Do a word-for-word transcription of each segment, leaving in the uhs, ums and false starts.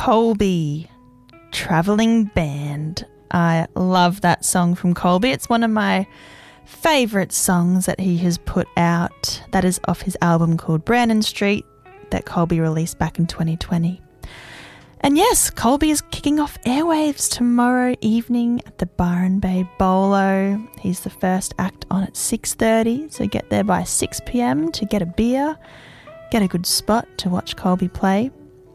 Colby, Travelling Band. I love that song from Colby. It's one of my favourite songs that he has put out. That is off his album called Brandon Street that Colby released back in twenty twenty. And yes, Colby is kicking off Airwaves tomorrow evening at the Byron Bay Bolo. He's the first act on at six thirty, so get there by six p.m. to get a beer, get a good spot to watch Colby play.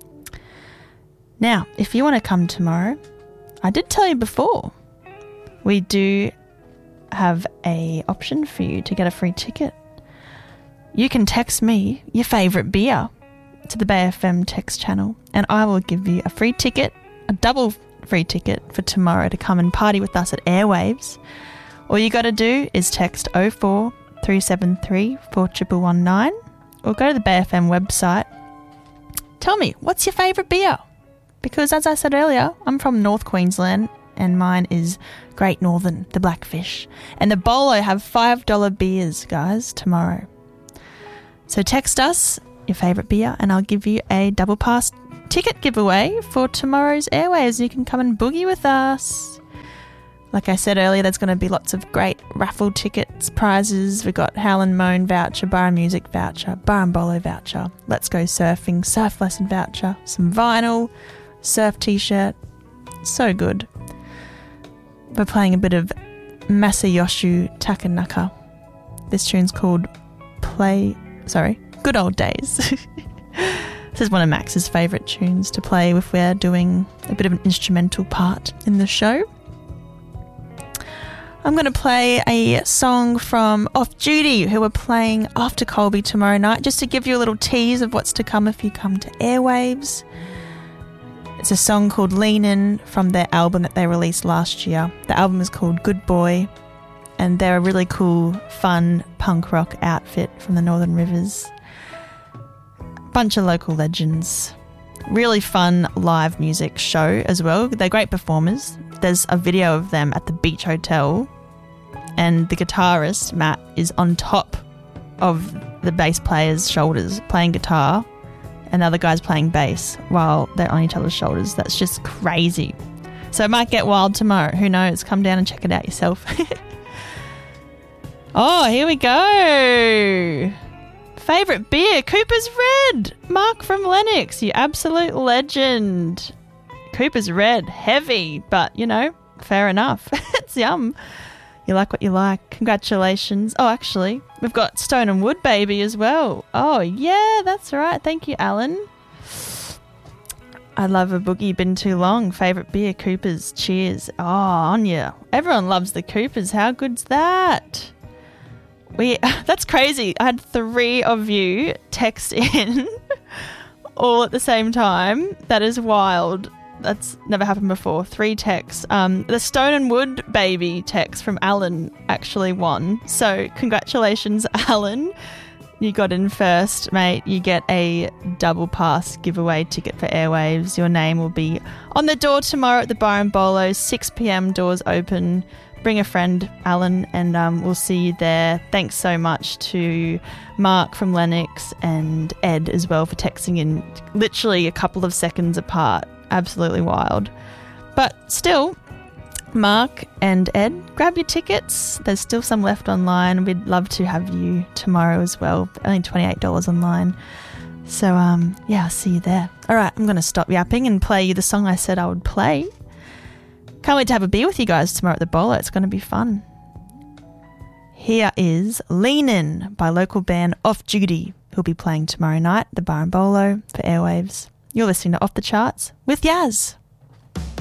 Now, if you want to come tomorrow, I did tell you before, we do have a option for you to get a free ticket. You can text me your favourite beer to the Bay F M text channel, and I will give you a free ticket, a double free ticket for tomorrow to come and party with us at Airwaves. All you got to do is text oh four three seven three four one one one nine or go to the Bay F M website. Tell me, what's your favourite beer? Because as I said earlier, I'm from North Queensland and mine is Great Northern, the Blackfish. And the Bolo have five dollars beers, guys, tomorrow. So text us your favourite beer and I'll give you a double pass ticket giveaway for tomorrow's Airwaves. You can come and boogie with us. Like I said earlier, there's going to be lots of great raffle tickets, prizes. We've got Howlin' Moan voucher, Bar and Music voucher, Bar and Bolo voucher, Let's Go Surfing, surf lesson voucher, some vinyl, surf t-shirt. So good. We're playing a bit of Masayoshu Takanaka. This tune's called Play... Sorry, Good Old Days. This is one of Max's favourite tunes to play if we're doing a bit of an instrumental part in the show. I'm going to play a song from Off Duty, who are playing after Colby tomorrow night, just to give you a little tease of what's to come if you come to Airwaves. It's a song called Lean In from their album that they released last year. The album is called Good Boy, and they're a really cool, fun punk rock outfit from the Northern Rivers. Bunch of local legends. Really fun live music show as well. They're great performers. There's a video of them at the Beach Hotel, and the guitarist, Matt, is on top of the bass player's shoulders playing guitar, and the other guy's playing bass while they're on each other's shoulders. That's just crazy. So it might get wild tomorrow. Who knows? Come down and check it out yourself. Oh, here we go. Favourite beer, Cooper's Red. Mark from Lennox, you absolute legend. Cooper's Red, heavy, but, you know, fair enough. It's yum. You like what you like. Congratulations. Oh, actually, we've got Stone and Wood Baby as well. Oh, yeah, that's right. Thank you, Alan. I love a boogie, been too long. Favourite beer, Cooper's. Cheers. Oh, on ya. Everyone loves the Coopers. How good's that? We That's crazy. I had three of you text in all at the same time. That is wild. That's never happened before. Three texts. Um, the Stone and Wood Baby text from Alan actually won. So congratulations, Alan. You got in first, mate. You get a double pass giveaway ticket for Airwaves. Your name will be on the door tomorrow at the Bar and Bolo, six p.m. doors open. Bring a friend, Alan, and um, we'll see you there. Thanks so much to Mark from Lennox and Ed as well for texting in literally a couple of seconds apart. Absolutely wild. But still, Mark and Ed, grab your tickets. There's still some left online. We'd love to have you tomorrow as well. Only twenty-eight dollars online. So, um, yeah, I'll see you there. All right, I'm going to stop yapping and play you the song I said I would play. Can't wait to have a beer with you guys tomorrow at the Bolo. It's going to be fun. Here is Lean In by local band Off Duty, who'll be playing tomorrow night at the Bar and Bolo for Airwaves. You're listening to Off the Charts with Yaz.